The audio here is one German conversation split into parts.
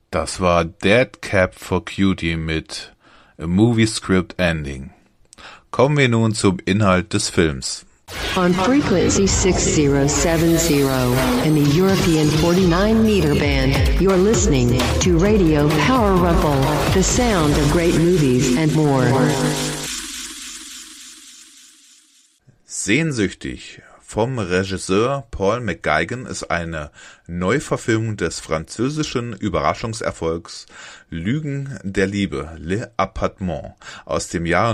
Das war Dead Cab for Cutie mit A Movie Script Ending. Kommen wir nun zum Inhalt des Films. On frequency 6070 in the European 49 meter band, you're listening to Radio Power Ruffle, the sound of great movies and more. Sehnsüchtig vom Regisseur Paul McGuigan ist eine Neuverfilmung des französischen Überraschungserfolgs Lügen der Liebe, Le Appartement aus dem Jahr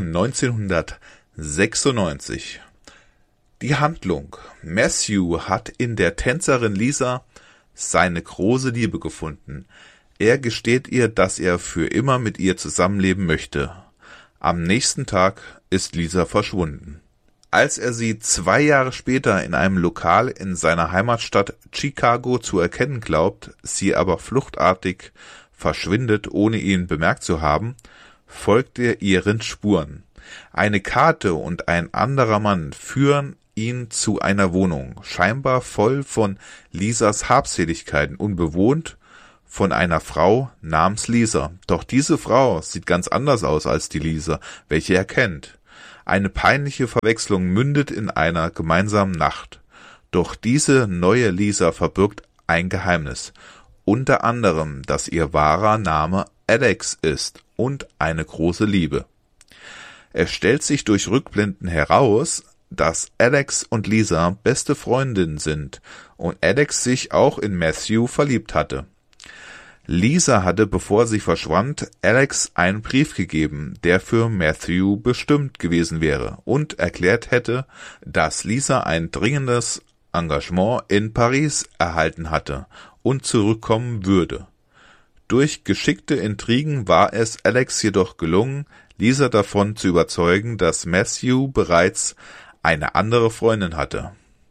1996. Die Handlung: Matthew hat in der Tänzerin Lisa seine große Liebe gefunden. Er gesteht ihr, dass er für immer mit ihr zusammenleben möchte. Am nächsten Tag ist Lisa verschwunden. Als er sie 2 Jahre später in einem Lokal in seiner Heimatstadt Chicago zu erkennen glaubt, sie aber fluchtartig verschwindet, ohne ihn bemerkt zu haben, folgt er ihren Spuren. Eine Karte und ein anderer Mann führen ihn zu einer Wohnung, scheinbar voll von Lisas Habseligkeiten, unbewohnt von einer Frau namens Lisa. Doch diese Frau sieht ganz anders aus als die Lisa, welche er kennt. Eine peinliche Verwechslung mündet in einer gemeinsamen Nacht. Doch diese neue Lisa verbirgt ein Geheimnis, unter anderem, dass ihr wahrer Name Alex ist und eine große Liebe. Es stellt sich durch Rückblenden heraus, dass Alex und Lisa beste Freundinnen sind und Alex sich auch in Matthew verliebt hatte. Lisa hatte, bevor sie verschwand, Alex einen Brief gegeben, der für Matthew bestimmt gewesen wäre und erklärt hätte, dass Lisa ein dringendes Engagement in Paris erhalten hatte und zurückkommen würde. Durch geschickte Intrigen war es Alex jedoch gelungen, Lisa davon zu überzeugen, dass Matthew bereits eine andere Freundin hatte.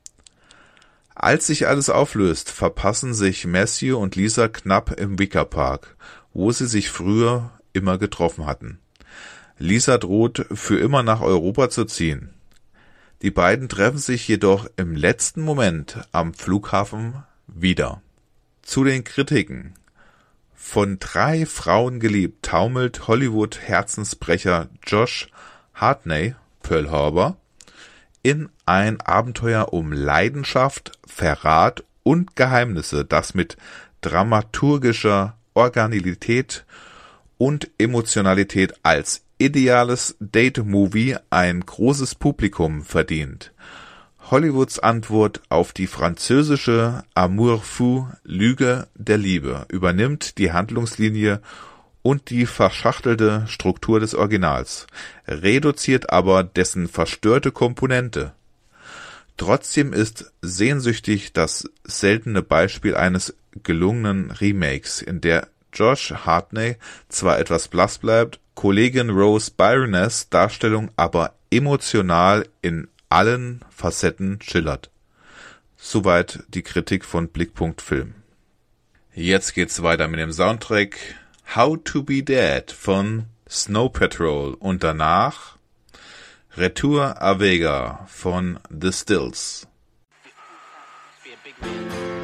Als sich alles auflöst, verpassen sich Matthew und Lisa knapp im Wicker Park, wo sie sich früher immer getroffen hatten. Lisa droht, für immer nach Europa zu ziehen. Die beiden treffen sich jedoch im letzten Moment am Flughafen wieder. Zu den Kritiken. Von 3 Frauen geliebt taumelt Hollywood-Herzensbrecher Josh Hartnett, Pearl Harbor, in ein Abenteuer um Leidenschaft, Verrat und Geheimnisse, das mit dramaturgischer Originalität und Emotionalität als ideales Date-Movie ein großes Publikum verdient. Hollywoods Antwort auf die französische Amour fou, Lüge der Liebe, übernimmt die Handlungslinie und die verschachtelte Struktur des Originals, reduziert aber dessen verstörte Komponente. Trotzdem ist Sehnsüchtig das seltene Beispiel eines gelungenen Remakes, in der Josh Hartnett zwar etwas blass bleibt, Kollegin Rose Byroness Darstellung aber emotional in allen Facetten schillert. Soweit die Kritik von Blickpunkt Film. Jetzt geht's weiter mit dem Soundtrack How to Be Dead von Snow Patrol und danach Retour à Vega von The Stills. Be a big man.